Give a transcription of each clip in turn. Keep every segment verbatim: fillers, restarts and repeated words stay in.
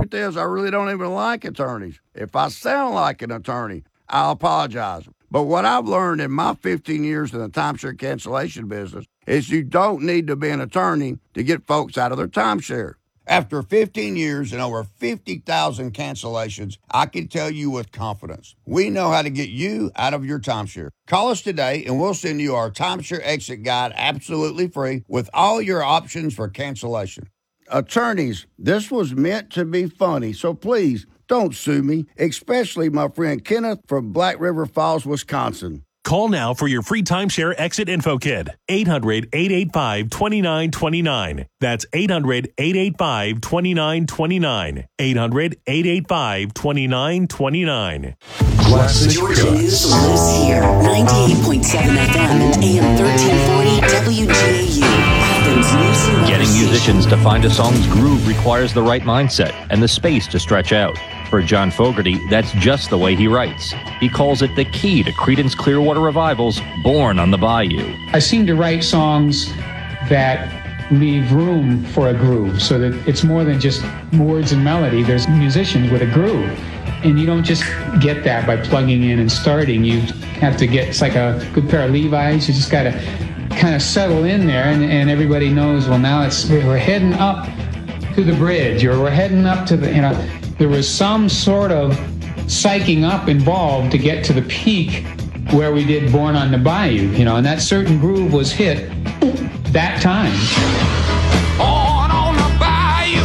truth is, I really don't even like attorneys. If I sound like an attorney, I'll apologize. But what I've learned in my fifteen years in the timeshare cancellation business is you don't need to be an attorney to get folks out of their timeshare. After fifteen years and over fifty thousand cancellations, I can tell you with confidence, we know how to get you out of your timeshare. Call us today and we'll send you our timeshare exit guide absolutely free with all your options for cancellation. Attorneys, this was meant to be funny, so please don't sue me, especially my friend Kenneth from Black River Falls, Wisconsin. Call now for your free timeshare exit info kit. eight hundred, eight eight five, two nine two nine. That's eight hundred, eight eight five, two nine two nine. eight hundred, eight eight five, two nine two nine. Classic Georgia News lives here. ninety-eight point seven F M and A M thirteen forty W G A U. Athens News and Getting musicians to find a song's groove requires the right mindset and the space to stretch out. For John Fogerty, that's just the way he writes. He calls it the key to Creedence Clearwater Revival's Born on the Bayou. I seem to write songs that leave room for a groove, so that it's more than just words and melody. There's musicians with a groove, and you don't just get that by plugging in and starting. You have to get, it's like a good pair of Levi's. You just got to kind of settle in there, and, and everybody knows, well, now it's we're heading up to the bridge, or we're heading up to the, you know, there was some sort of psyching up involved to get to the peak where we did Born on the Bayou, you know, and that certain groove was hit that time. Born on the Bayou.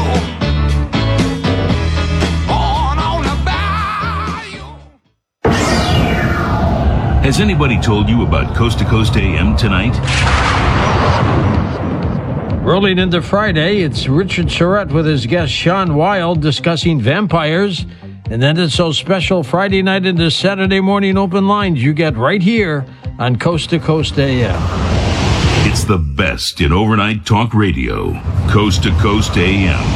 Born on the Bayou. Has anybody told you about Coast to Coast A M tonight? Rolling into Friday, it's Richard Surratt with his guest Sean Wilde discussing vampires. And then it's so special Friday night into Saturday morning open lines you get right here on Coast to Coast A M. It's the best in overnight talk radio. Coast to Coast A M.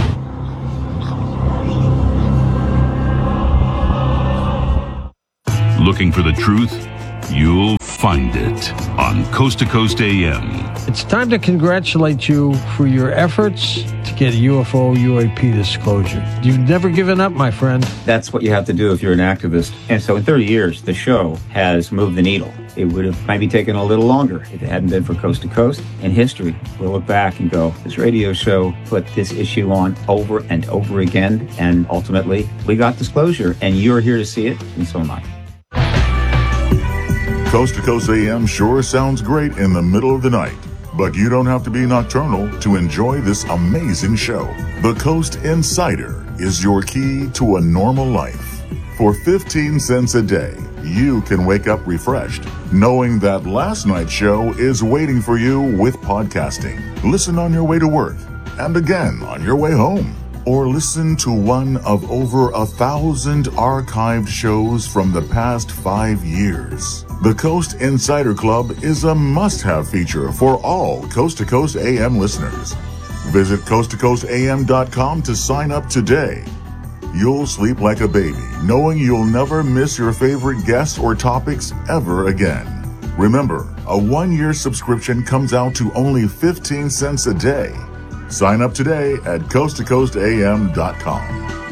Looking for the truth? You'll find it on Coast to Coast A M. It's time to congratulate you for your efforts to get U F O U A P disclosure. You've never given up, my friend. That's what you have to do if you're an activist. And so in thirty years, the show has moved the needle. It would have maybe taken a little longer if it hadn't been for Coast to Coast. In history, we'll look back and go, this radio show put this issue on over and over again, and ultimately, we got disclosure, and you're here to see it, and so am I. Coast to Coast A M sure sounds great in the middle of the night, but you don't have to be nocturnal to enjoy this amazing show. The Coast Insider is your key to a normal life. For fifteen cents a day, you can wake up refreshed, knowing that last night's show is waiting for you with podcasting. Listen on your way to work, and again on your way home. Or listen to one of over a thousand archived shows from the past five years. The Coast Insider Club is a must-have feature for all Coast to Coast A M listeners. Visit coast to coast a m dot com to sign up today. You'll sleep like a baby, knowing you'll never miss your favorite guests or topics ever again. Remember, a one-year subscription comes out to only fifteen cents a day. Sign up today at coast to coast a m dot com.